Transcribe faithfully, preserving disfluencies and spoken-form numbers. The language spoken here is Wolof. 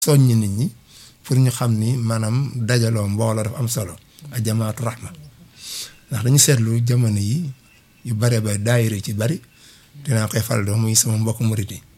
soññ nit ñi pour ñu xam ni maanaam dajaloo mbooloo dafa am solo ak jamaatu rahma ndax dañu seetlu jamono yi yu bare ba daayira ci bari dinaa koy faral di muy sama mbokk murit yi